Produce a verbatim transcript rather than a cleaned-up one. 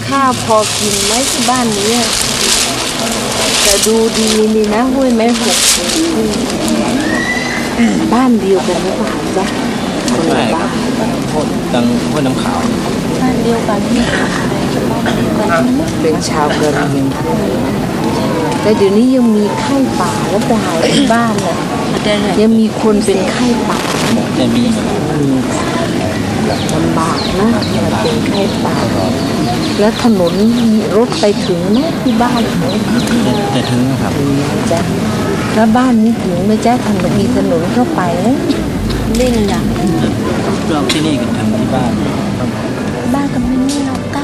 ข้าวพอกินไหมที่บ้านนี้อะแต่ดูดีนี่นะห้วยแม่หกบ้านเดียวกันหรือเปล่าจ๊ะคนละใช่คบ้ารับนดังห้วยน้ำขาวบ้านเดียวกันที่เป็นชาวกะเหรี่ยงแต่เดี๋ยวนี้ยังมีไข้ป่าแล้วเปล่าที่บ้านน่ะยังมีคนเป็นไข้ป่าจะมีลำบากนะมาเป็นไข้ป่าแล้วถนนมีรถไปถึงไหมที่บ้านไหมจะจะถึงนะครับจ๊ะแล้วบ้านนี้ถึงไหมจ๊ะถนนมีถนนเข้าไปไหมเล่นอย่างรอบที่นี่ก็ถึงที่บ้านบ้านก็ไม่มีเรา